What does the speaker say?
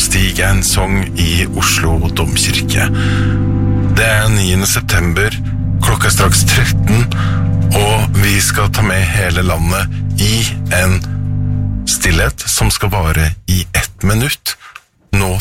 Stig er en sang i Oslo Domkirke. Det 9. september, klokka straks 13, og vi skal ta med hele landet i en stillhet som skal vare i 1 minutt.